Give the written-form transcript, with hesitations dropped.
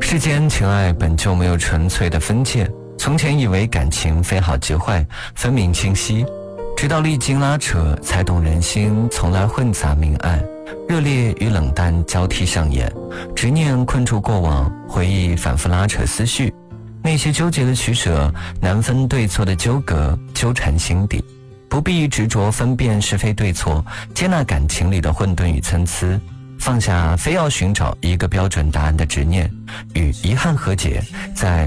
世间情爱本就没有纯粹的分界，从前以为感情非好即坏，分明清晰，直到历经拉扯，才懂人心从来混杂明暗，热烈与冷淡交替上演，执念困住过往，回忆反复拉扯思绪，那些纠结的取舍，难分对错的纠葛纠缠心底。不必执着分辨是非对错，接纳感情里的混沌与参差，放下非要寻找一个标准答案的执念，与遗憾和解，在